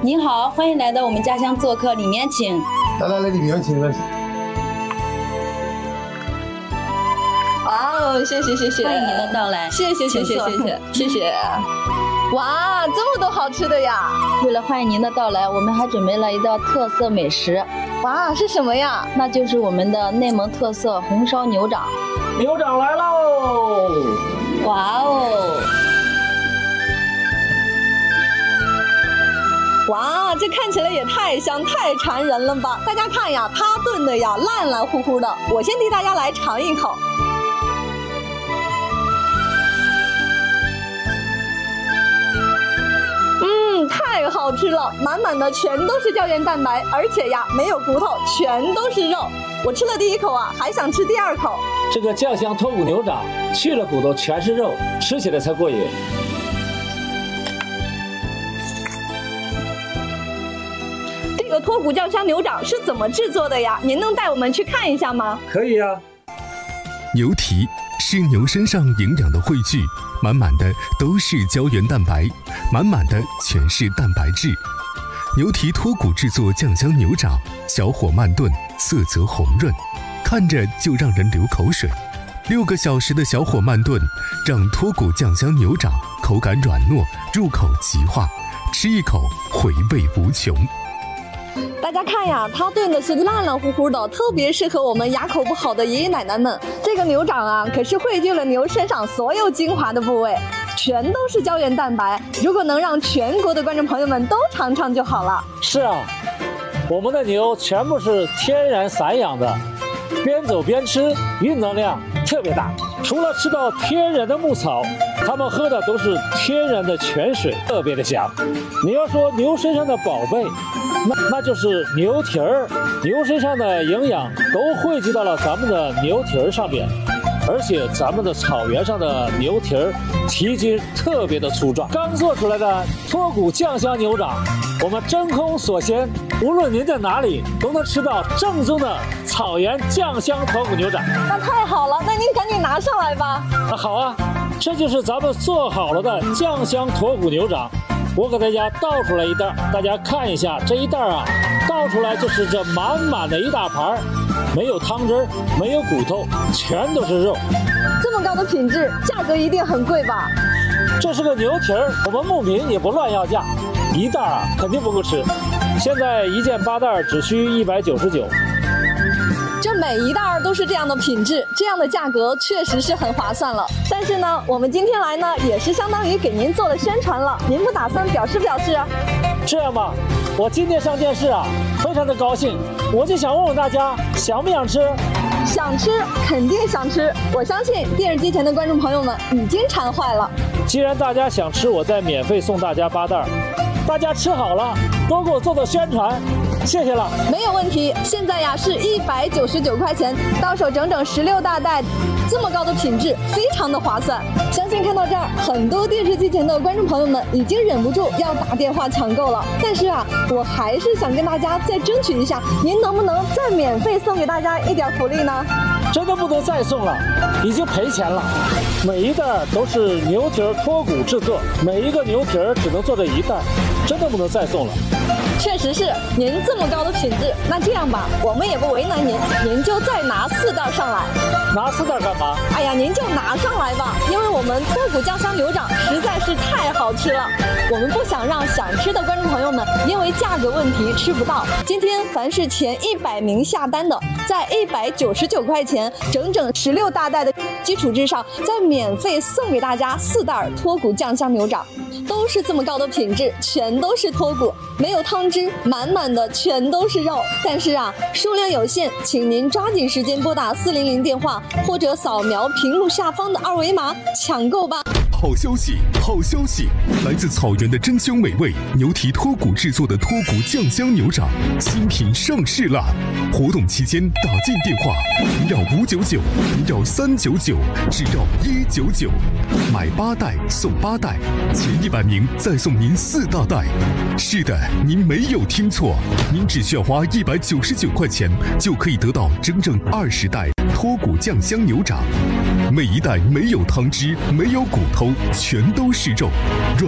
您好，欢迎来到我们家乡做客，里面请。 来，里面请。 哇哦，谢谢， 欢迎您的到来， 谢谢。哇，这么多好吃的呀！ 为了欢迎您的到来，我们还准备了一道特色美食。 哇，是什么呀？ 那就是我们的内蒙特色红烧牛掌。 牛掌来喽！ 哇哦！ 哇，这看起来也太香太馋人了吧！大家看呀，它炖的呀烂烂乎乎的，我先替大家来尝一口。太好吃了，满满的全都是胶原蛋白，而且呀没有骨头，全都是肉。我吃了第一口啊，还想吃第二口。 这个酱香脱骨牛掌去了骨头全是肉，吃起来才过瘾。 这个脱骨酱香牛掌是怎么制作的呀？您能带我们去看一下吗？ 可以呀。 牛蹄是牛身上营养的汇聚，满满的都是胶原蛋白，满满的全是蛋白质。牛蹄脱骨制作酱香牛掌，小火慢炖，色泽红润，看着就让人流口水。6个小时的小火慢炖，让脱骨酱香牛掌口感软糯，入口即化，吃一口回味无穷。 大家看呀，它炖的是烂烂乎乎的，特别适合我们牙口不好的爷爷奶奶们。这个牛掌啊，可是汇聚了牛身上所有精华的部位，全都是胶原蛋白。如果能让全国的观众朋友们都尝尝就好了。 是啊，我们的牛全部是天然散养的，边走边吃，运动量特别大。除了吃到天然的牧草，他们喝的都是天然的泉水，特别的香。你要说牛身上的宝贝，那就是牛蹄儿，牛身上的营养都汇集到了咱们的牛蹄儿上面，而且咱们的草原上的牛蹄儿蹄筋特别的粗壮。刚做出来的脱骨酱香牛掌，我们真空锁鲜，无论您在哪里都能吃到正宗的草原酱香脱骨牛掌。 那太好了，那您赶紧拿上来吧。 好啊，这就是咱们做好了的酱香脱骨牛掌。我给大家倒出来一袋，大家看一下这一袋啊，倒出来就是这满满的一大盘，没有汤汁，没有骨头，全都是肉。 这么高的品质，价格一定很贵吧？ 这是个牛蹄儿，我们牧民也不乱要价，一袋啊肯定不够吃。现在1件8袋只需199。 这每一袋都是这样的品质，这样的价格确实是很划算了。但是呢，我们今天来呢，也是相当于给您做了宣传了，您不打算表示啊？ 这样吧，我今天上电视啊，非常的高兴，我就想问问大家，想不想吃？ 想吃，肯定想吃。我相信电视机前的观众朋友们已经馋坏了。 既然大家想吃，我再免费送大家8袋，大家吃好了，多给我做宣传。谢谢了， 没有问题。现在呀是199块钱，到手整整16大袋，这么高的品质，非常的划算。相信看到这儿，很多电视机前的观众朋友们已经忍不住要打电话抢购了。但是啊，我还是想跟大家再争取一下，您能不能再免费送给大家一点福利呢？ 真的不能再送了，已经赔钱了。每一袋都是牛蹄儿脱骨制作，每一个牛蹄儿只能做这一袋，真的不能再送了。 确实是，您这么高的品质，那这样吧，我们也不为难您，您就再拿4袋上来。 拿4袋干嘛？ 哎呀，您就拿上来吧，因为我们脱骨酱香牛掌实在是太好吃了，我们不想让想吃的观众朋友们因为价格问题吃不到。今天凡是前100名下单的，在199块钱整整16大袋的基础之上，再免费送给大家4袋脱骨酱香牛掌。都是这么高的品质，全都是脱骨，没有汤汁，满满的全都是肉。但是啊，数量有限，请您抓紧时间拨打400电话，或者扫描屏幕下方的2维码抢购吧。 好消息，好消息！来自草原的珍馐美味牛蹄脱骨制作的脱骨酱香牛掌新品上市了。活动期间打进电话0绕599，0绕399，只绕199，买8袋送8袋，前100名再送您4大袋。是的，您没有听错，您只需要花199块钱就可以得到整整20袋脱骨酱香牛掌，每一袋没有汤汁，没有骨头，全都是肉。